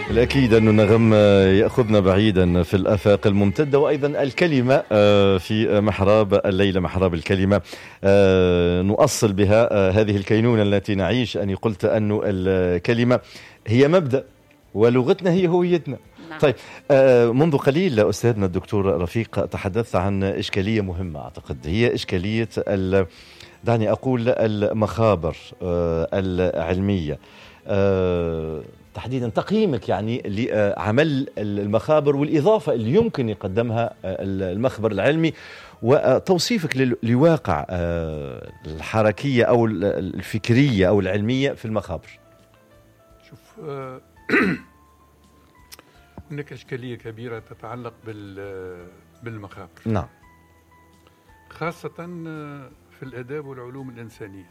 الأكيد أن النغم يأخذنا بعيدا في الآفاق الممتدة، وأيضا الكلمة في محراب الليلة، محراب الكلمة نؤصل بها هذه الكينونة التي نعيش. أني قلت أن الكلمة هي مبدأ ولغتنا هي هويتنا. نعم. طيب، منذ قليل أستاذنا الدكتور رفيق تحدث عن إشكالية مهمة، أعتقد هي إشكالية دعني أقول المخابر العلمية، تحديدا تقييمك يعني لعمل المخابر والإضافة اللي يمكن يقدمها المخبر العلمي، وتوصيفك لواقع الحركية أو الفكرية أو العلمية في المخابر. شوف، هناك إشكالية كبيرة تتعلق بالمخابر. نعم. خاصة في الآداب والعلوم الإنسانية.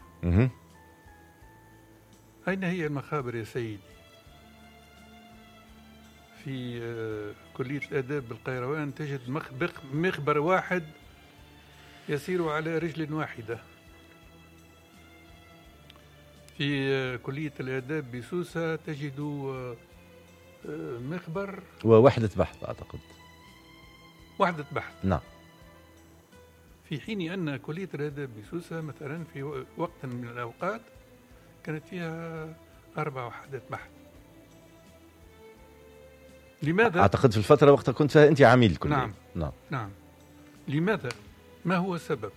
أين هي المخابر يا سيدي؟ في كلية الآداب بالقيروان تجد مخبر واحد يسير على رجل واحدة. في كلية الآداب بسوسة تجد مخبر ووحدة بحث، أعتقد وحدة بحث. نعم. في حين أن كلية الآداب بسوسة مثلا في وقت من الأوقات كانت فيها 4 وحدات بحث. لماذا؟ أعتقد في الفترة وقت كنت فيها أنت عميل الكلية. نعم. نعم. نعم. لماذا؟ ما هو السبب؟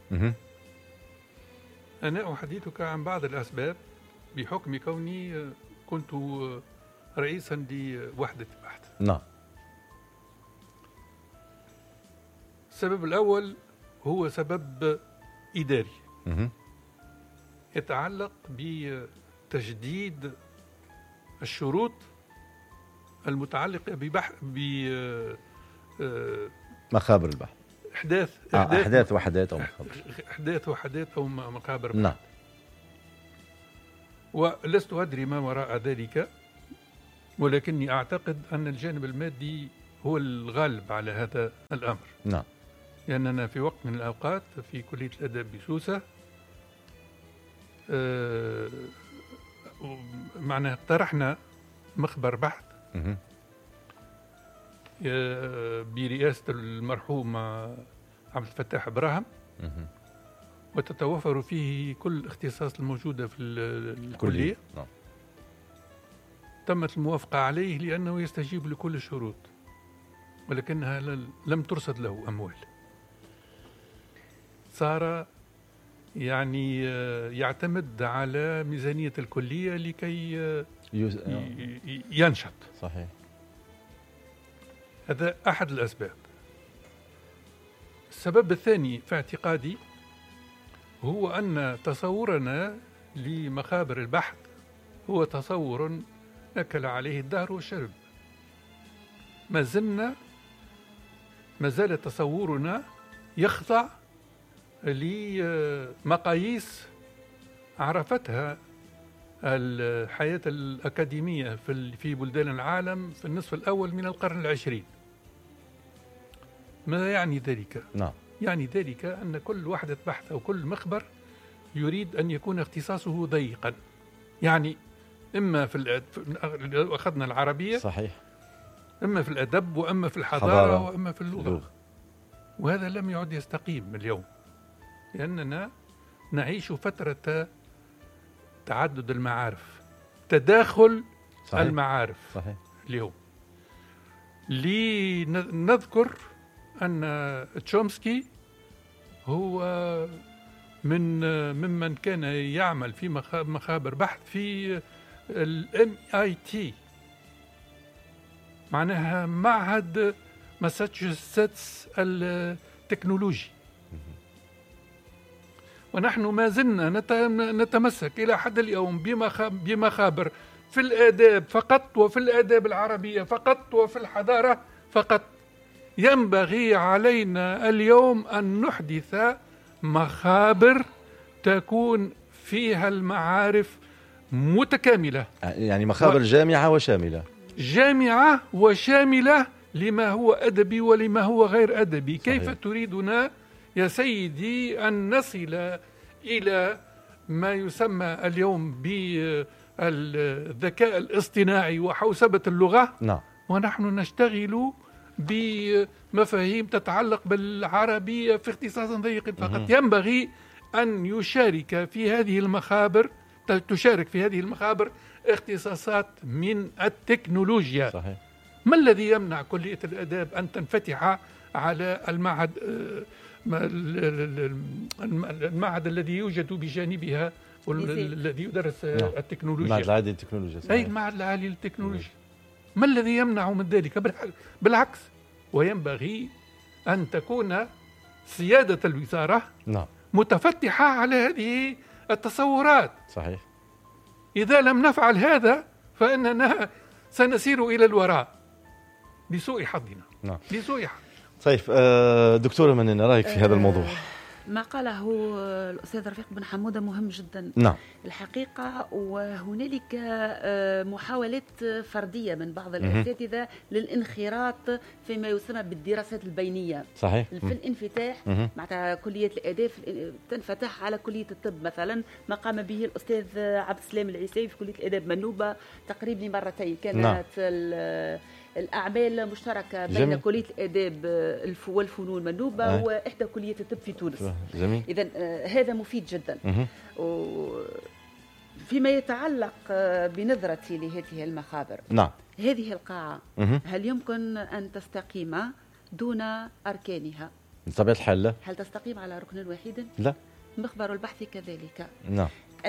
أنا أحدثك عن بعض الأسباب بحكم كوني كنت رئيسا لوحدة بحث. نعم. السبب الأول هو سبب إداري يتعلق بتجديد الشروط المتعلقة مخابر البحث، أحداث وحدات أو مخابر، أحداث وحدات أو مخابر بحث. نعم. ولست أدري ما وراء ذلك، ولكني أعتقد أن الجانب المادي هو الغالب على هذا الأمر. نعم. لأننا في وقت من الأوقات في كلية الآداب بسوسة معناه طرحنا مخبر بحث برئاسة المرحوم عبد الفتاح إبراهيم، وتتوفر فيه كل الاختصاص الموجودة في الكلية. نعم. تمت الموافقة عليه لأنه يستجيب لكل الشروط، ولكنها لم ترصد له أموال. صار يعني يعتمد على ميزانية الكلية لكي ينشط. صحيح. هذا أحد الأسباب. السبب الثاني في اعتقادي هو أن تصورنا لمخابر البحث هو تصور أكل عليه الدهر والشرب. ما زال تصورنا يخضع لمقاييس عرفتها الحياة الأكاديمية في بلدان العالم في النصف الأول من القرن العشرين. ماذا يعني ذلك؟ نعم. يعني ذلك أن كل وحدة بحث أو كل مخبر يريد أن يكون اختصاصه ضيقا، يعني إما لو أخذنا العربية صحيح، إما في الأدب وإما في الحضارة وإما في اللغة. وهذا لم يعد يستقيم اليوم، لأننا نعيش فترة تعدد المعارف، تداخل. صحيح. المعارف. صحيح. اليوم لنذكر أن تشومسكي هو ممن كان يعمل في مخابر بحث في MIT، معناها معهد ماساتشوستس التكنولوجي. ونحن ما زلنا نتمسك إلى حد اليوم بمخابر في الآداب فقط، وفي الآداب العربية فقط، وفي الحضارة فقط. ينبغي علينا اليوم أن نحدث مخابر تكون فيها المعارف متكاملة، يعني مخابر جامعة وشاملة. جامعة وشاملة لما هو أدبي ولما هو غير أدبي. صحيح. كيف تريدنا يا سيدي أن نصل إلى ما يسمى اليوم الذكاء الاصطناعي وحوسبة اللغة. نعم. ونحن نشتغل بمفاهيم تتعلق بالعربية في اختصاص ضيق فقط. ينبغي أن يشارك في هذه المخابر، تشارك في هذه المخابر اختصاصات من التكنولوجيا. صحيح. ما الذي يمنع كلية الآداب أن تنفتح على المعهد الذي يوجد بجانبها والذي يدرس التكنولوجيا؟ المعهد العالي للتكنولوجيا. أي المعهد العالي للتكنولوجيا. ما الذي يمنع من ذلك؟ بالعكس، وينبغي أن تكون سيادة الوزارة متفتحة على هذه التصورات. صحيح. إذا لم نفعل هذا فإننا سنسير إلى الوراء لسوء حظنا. لسوء حظ. طيب دكتورة منين رأيك في هذا الموضوع؟ ما قاله الأستاذ رفيق بن حمودة مهم جدا. نعم. الحقيقة، وهنالك محاولات فردية من بعض الأساتذة للانخراط فيما يسمى بالدراسات البينية. صحيح. في الانفتاح مع كلية الآداب تنفتح على كلية الطب مثلا، ما قام به الأستاذ عبد السلام العيساوي في كلية الآداب منوبة تقريبا مرتين. كانت الأعمال مشتركة بين جميل. كلية الآداب والفنون منوبة وإحدى كلية الطب في تونس. جميل. إذن هذا مفيد جدا. فيما يتعلق بنظرتي لهذه المخابر، نعم. هذه القاعة هل يمكن أن تستقيم دون أركانها؟ بطبيعة الحال لا. هل تستقيم على ركن واحد؟ لا. مخبر البحث كذلك. نعم.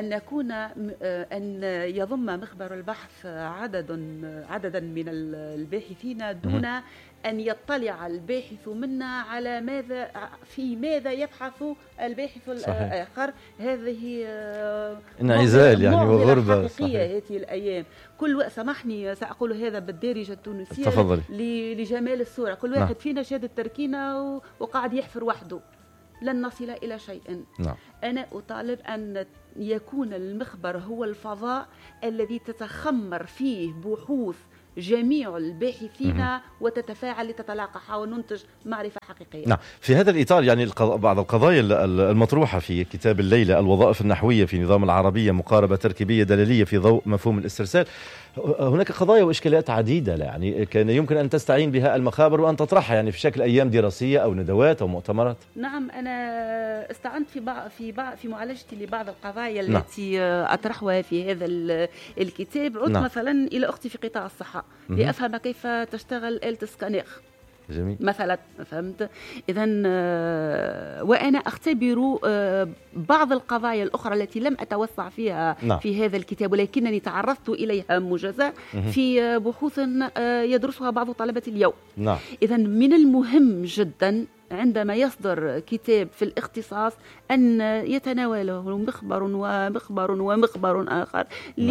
أن يضم مخبر البحث عددا من الباحثين دون أن يطلع الباحث منا على ماذا يبحث الباحث الآخر. هذه انعزال يعني وغربة حقيقية هذه الأيام. سامحني سأقول هذا بالدارجة التونسية. تفضلي. لجمال الصورة. كل واحد فينا شاد التركينة وقاعد يحفر وحده، لن نصل إلى شيء. نعم. أنا أطالب أن يكون المخبر هو الفضاء الذي تتخمر فيه بحوث جميع الباحثين وتتفاعل لتتلاقح وننتج معرفة حقيقية. نعم. في هذا الإطار يعني بعض القضايا المطروحة في كتاب الليلة، الوظائف النحوية في نظام العربية، مقاربة تركيبية دلالية في ضوء مفهوم الاسترسال. هناك قضايا وإشكاليات عديدة يعني كان يمكن أن تستعين بها المخابر وأن تطرحها يعني في شكل أيام دراسية أو ندوات أو مؤتمرات. نعم، أنا استعنت في معالجتي لبعض القضايا التي أطرحها في هذا الكتاب. عدت مثلا إلى أختي في قطاع الصحة لأفهم كيف تشتغل آلة السكانير. جميل. مثلا فهمت. إذن وأنا أختبر بعض القضايا الأخرى التي لم أتوسع فيها في هذا الكتاب، ولكنني تعرضت إليها موجزة في بحوث يدرسها بعض طلبة اليوم. إذن من المهم جدا عندما يصدر كتاب في الاختصاص أن يتناوله مخبر ومخبر ومخبر آخر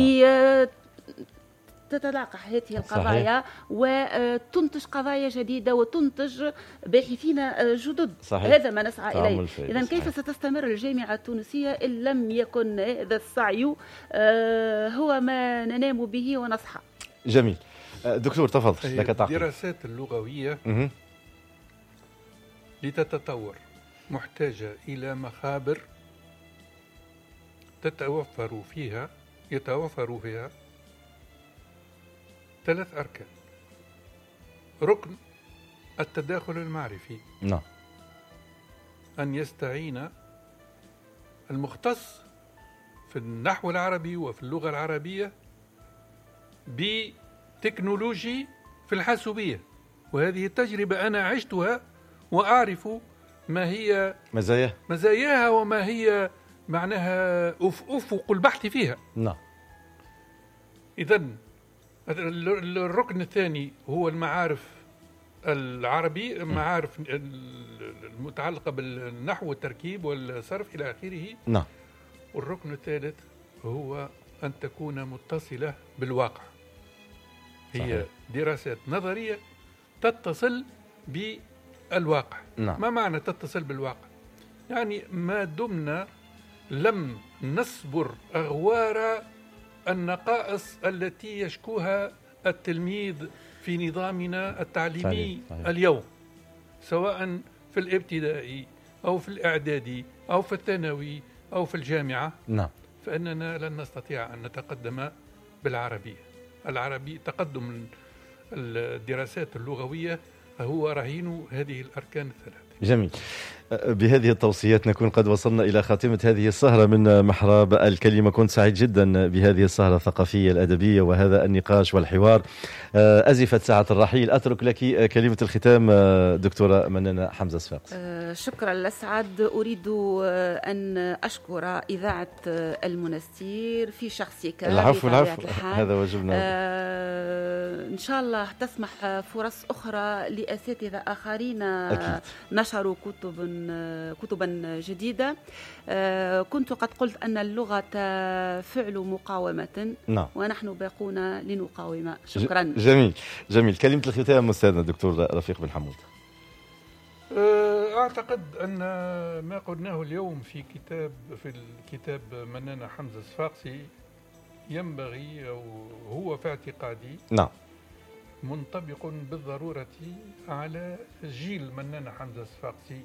تتلاقح هذه القضايا وتنتج قضايا جديدة وتنتج باحثين جدد. صحيح. هذا ما نسعى إليه. إذن كيف ستستمر الجامعة التونسية إن لم يكن هذا السعي هو ما ننام به ونصحى. جميل. دكتور تفضل لك تعقيب. الدراسات اللغوية لتتطور محتاجة إلى مخابر يتوفر فيها 3 أركان. ركن التداخل المعرفي. نعم. أن يستعين المختص في النحو العربي وفي اللغة العربية بتكنولوجي في الحاسوبية، وهذه التجربة أنا عشتها وأعرف ما هي مزاياها وما هي معناها أفق البحث فيها. نعم. إذن الركن الثاني هو المعارف العربي، المعارف المتعلقة بالنحو والتركيب والصرف إلى آخره. نعم. والركن الثالث هو أن تكون متصلة بالواقع. هي دراسات نظرية تتصل بالواقع. نعم. ما معنى تتصل بالواقع؟ يعني ما دمنا لم نصبر أغوار النقائص التي يشكوها التلميذ في نظامنا التعليمي اليوم، سواء في الابتدائي أو في الإعدادي أو في الثانوي أو في الجامعة. نعم. فإننا لن نستطيع أن نتقدم بالعربية. العربي تقدم الدراسات اللغوية هو رهين هذه الأركان الثلاثة. جميل. بهذه التوصيات نكون قد وصلنا إلى خاتمة هذه السهرة من محراب الكلمة. كنت سعيد جدا بهذه السهرة الثقافية الأدبية وهذا النقاش والحوار. أزفت ساعة الرحيل، أترك لك كلمة الختام دكتورة منانة حمزة صفاقسي. شكرا لسعد. أريد أن أشكر إذاعة المنستير في شخصك. العفو هذا واجبنا. إن شاء الله تسمح فرص أخرى لأساتذة آخرين أكيد. نشروا كتبا جديدة. كنت قد قلت أن اللغة فعل مقاومة. نعم. ونحن باقون لنقاوم. شكرا. جميل. كلمة الختام أستاذنا الدكتور رفيق بن حمود. أعتقد أن ما قلناه اليوم في الكتاب منانة حمزة صفاقسي ينبغي أو هو في اعتقادي نعم منطبق بالضرورة على جيل منانة حمزة صفاقسي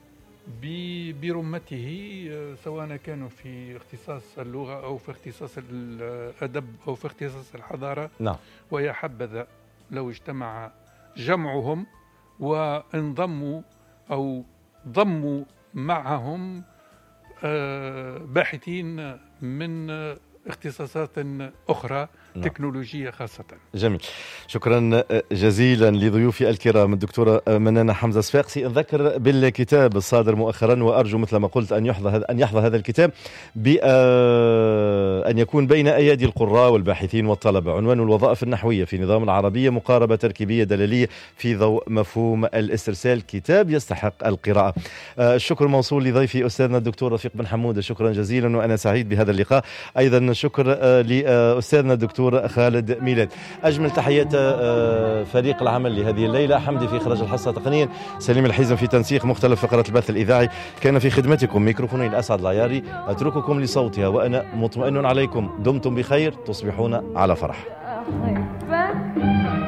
برمته، سواء كانوا في اختصاص اللغة أو في اختصاص الأدب أو في اختصاص الحضارة. نعم. ويا حبذا لو اجتمع جمعهم وانضموا أو ضموا معهم باحثين من اختصاصات أخرى تكنولوجية خاصة. جميل. شكرا جزيلا لضيوفي الكرام الدكتورة منانة حمزة صفاقسي. أذكر بالكتاب الصادر مؤخرا، وأرجو مثل ما قلت أن يحظى هذا الكتاب بأن يكون بين أيادي القراء والباحثين والطلبة. عنوان الوظائف النحوية في نظام العربية، مقاربة تركيبية دلالية في ضوء مفهوم الاسترسال. كتاب يستحق القراءة. الشكر موصول لضيفي أستاذنا الدكتور رفيق بن حمود. شكرا جزيلا وأنا سعيد بهذا اللقاء. أيضا شكر لأستاذنا الدكتور خالد ميلاد. أجمل تحيات فريق العمل لهذه الليلة. حمدي في إخراج الحصة تقنيا، سليم الحزم في تنسيق مختلف فقرات البث الإذاعي. كان في خدمتكم ميكروفوني الأسعد العياري. أترككم لصوتها وأنا مطمئن عليكم. دمتم بخير، تصبحون على فرح.